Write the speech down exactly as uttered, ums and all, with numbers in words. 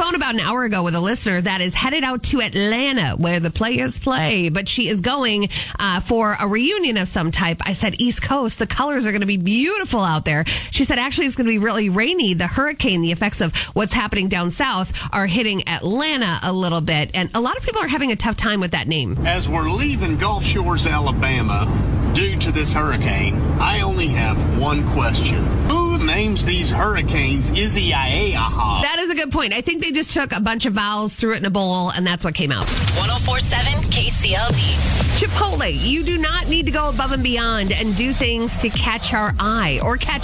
phone about an hour ago with a listener that is headed out to Atlanta where the players play, but she is going uh, for a reunion of some type. I said, East Coast, the colors are going to be beautiful out there. She said, actually, it's going to be really rainy. The hurricane, the effects of what's happening down south are hitting Atlanta a little bit. And a lot of people are having a tough time with that name. As we're leaving Gulf Shores, Alabama, due to this hurricane, I only have one question. Who names these hurricanes Isaiah? That is a good point. I think they just took a bunch of vowels, threw it in a bowl, and that's what came out. one oh four point seven K C L D. Chipotle, you do not need to go above and beyond and do things to catch our eye or catch